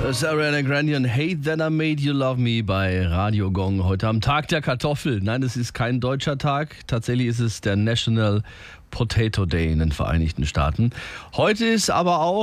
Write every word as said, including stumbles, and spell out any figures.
Das ist Ariana Grande und Hate That I Made You Love Me bei Radio Gong. Heute am Tag der Kartoffel. Nein, es ist kein deutscher Tag. Tatsächlich ist es der National Potato Day in den Vereinigten Staaten. Heute ist aber auch